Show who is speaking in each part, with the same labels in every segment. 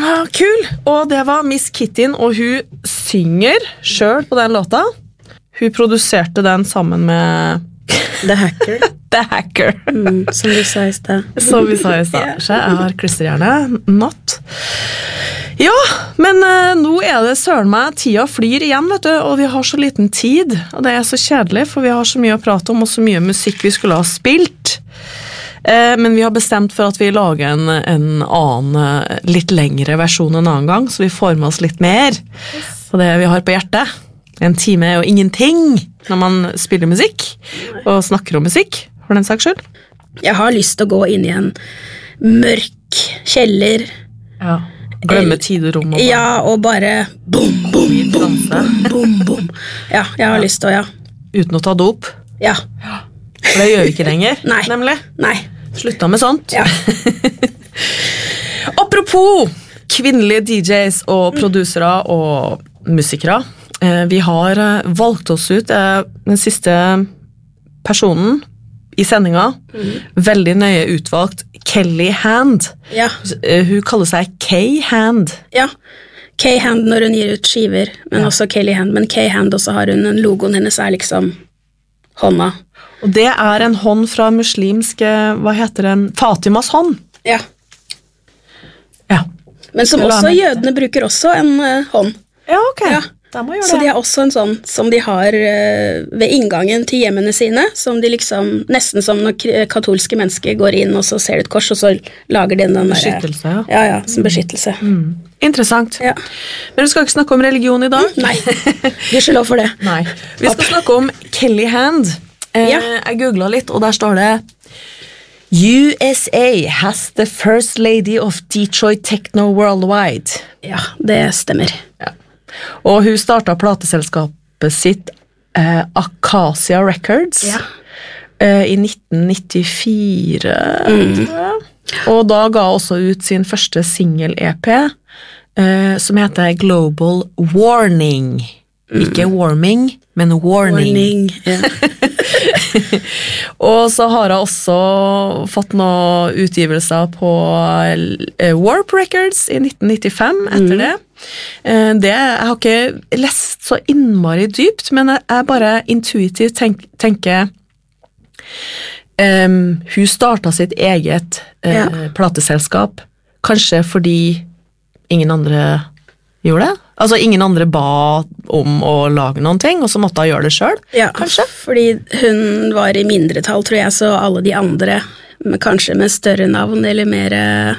Speaker 1: Kul! Og det var Miss Kittin, og hun synger selv på den låta. Hun produserte den sammen med
Speaker 2: The Hacker.
Speaker 1: The Hacker.
Speaker 2: Som vi sa i sted.
Speaker 1: Som vi sa i sted. Jeg har klisterhjerne. Not. Ja, men nå det søren meg, tida flyr igjen, vet du, og vi har så liten tid, og det så kjedelig, for vi har så mye å prate om, og så mye musikk vi skulle ha spilt. Men vi har bestemt for at vi lager en annen, litt lengre versjon en annen gang, så vi får med oss litt mer på det vi har på hjertet. En time og ingenting når man spiller musikk, og snakker om musikk, for den saks skyld.
Speaker 2: Jeg har lyst til å gå inn i en mørk kjeller.
Speaker 1: Ja. Glemme tid og rom.
Speaker 2: Og bare bom, bom, bom, bom, bom, bom. Ja, jeg har lyst til å,
Speaker 1: Uten å ta dop.
Speaker 2: Ja.
Speaker 1: For det gjør vi ikke lenger,
Speaker 2: Nei.
Speaker 1: Nemlig.
Speaker 2: Nei.
Speaker 1: Slutta med sånt.
Speaker 2: Ja.
Speaker 1: Apropos kvinnelige DJs og produsere og musikere. Vi har valgt oss ut den siste personen i sendinga. Veldig nøye utvalgt Kelly Hand.
Speaker 2: Ja.
Speaker 1: Hun kaller seg K-Hand.
Speaker 2: Ja. K-Hand når hun gir ut skiver, men også Kelly Hand. Men K-Hand også har hun, logoen hennes liksom hånda.
Speaker 1: Og det en hånd fra muslimsk, hva heter den? Fatimas hånd.
Speaker 2: Ja.
Speaker 1: Ja.
Speaker 2: Men som også jødene bruker også en hånd.
Speaker 1: Ja, ok.
Speaker 2: Ja. Så de har også en sånn som de har ved inngangen til hjemmene sine, som de liksom, nesten som når katolske mennesker går inn og så ser de et kors, og så lager de den
Speaker 1: beskyttelse,
Speaker 2: der. Ja, som beskyttelse.
Speaker 1: Interessant.
Speaker 2: Ja.
Speaker 1: Men du skal ikke snakke om religion i dag?
Speaker 2: Nei, du skal lov for det.
Speaker 1: Nei. Vi skal snakke om Kelly Hand. Jeg googlet litt, og der står det USA has the first lady of Detroit Techno worldwide.
Speaker 2: Ja, det stemmer.
Speaker 1: Ja. Og hun startet plateselskapet sitt Acacia Records i 1994, og da ga også ut sin første single-EP som heter Global Warning. Ikke Warming, men Warning. Ja. Og så har jeg også fått noen utgivelser på Warp Records i 1995 etter det. Jeg har ikke lest så innmari dypt, men jeg bare intuitivt tenker hun startet sitt eget plateselskap, kanskje fordi ingen andre gjorde det? Altså ingen andre ba om å lage noen ting, og så måtte hun gjøre det selv, kanskje?
Speaker 2: Fordi hun var i mindretall, tror jeg, så alle de andre, kanskje med større navn, eller mer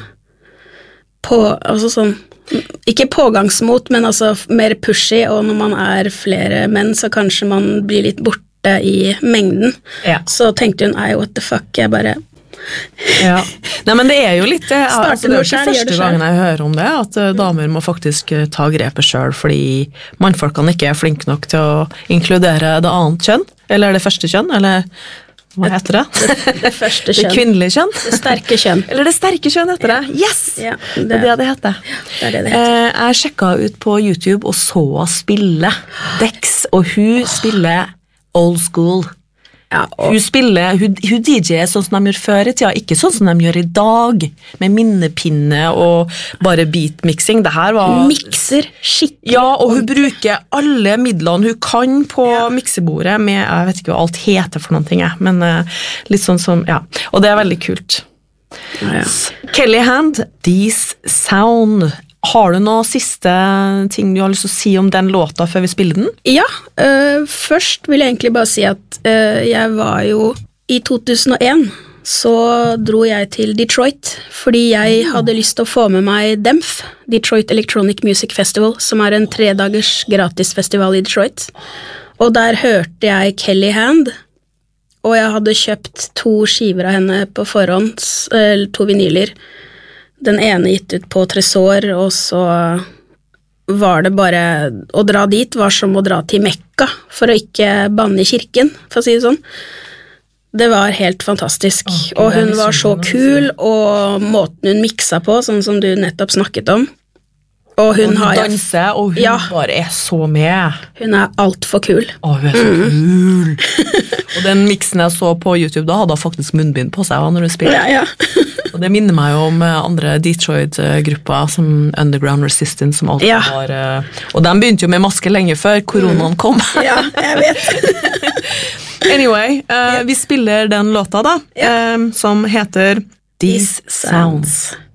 Speaker 2: altså sånn, ikke pågangsmot, men altså mer pushy, og når man flere menn, så kanskje man blir litt borte i mengden. Ja. Så tenkte hun, what the fuck, jeg bare...
Speaker 1: Ja. Nei, men det jo litt det er ikke første gangen jeg hører om det, at damer må faktisk ta grepet selv, fordi mannfolkene ikke flinke nok til å inkludere det annet kjønn, eller det første kjønn, eller hva heter det?
Speaker 2: Det første kjønn.
Speaker 1: Det kvinnelige kjønn.
Speaker 2: Det sterke kjønn.
Speaker 1: Eller det sterke kjønn heter det. Yes! Ja, det heter.
Speaker 2: Ja, det det heter.
Speaker 1: Jeg sjekket ut på YouTube og så spille Dex, og hun spiller old school. Ja, hun DJ sånn som de gjør før i tida, ikke sånn som de gjør i dag, med minnepinne og bare beatmixing. Det her var...
Speaker 2: Mixer skikkelig.
Speaker 1: Ja, og hun bruker alle midlene hun kan på miksebordet med, jeg vet ikke hva alt heter for noen ting, men litt sånn som, og det veldig kult. Ja. Kelly Hand, These Sound. Har du noe siste ting du har lyst til å si om den låta før vi spiller den?
Speaker 2: Ja, først vil jeg egentlig bare si at jeg var jo i 2001 så dro jeg til Detroit fordi jeg hadde lyst til å få med meg DEMF, Detroit Electronic Music Festival, som en 3-dagers gratisfestival i Detroit, og der hørte jeg Kelly Hand, og jeg hadde kjøpt 2 skiver av henne på forhånd, 2 vinyler. Den ene gitt ut på Tresor, og så var det bare å dra dit var som å dra til Mekka for å ikke banne i kirken, for å si det sånn. Det var helt fantastisk, og hun var så kul, og måten hun miksa på, sånn som du nettopp snakket om. Og hun
Speaker 1: danser, og hun bare så med.
Speaker 2: Hun alt for kul.
Speaker 1: Hun så kul. Og den miksen jeg så på YouTube, da hadde hun faktisk munnbind på seg når hun spiller.
Speaker 2: Ja.
Speaker 1: Og Det minner meg jo om andre Detroit-grupper som Underground Resistance, som alltid var... Og de begynte jo med maske lenge før koronaen kom.
Speaker 2: Ja, jeg vet.
Speaker 1: Anyway, vi spiller den låta da, som heter These Sounds.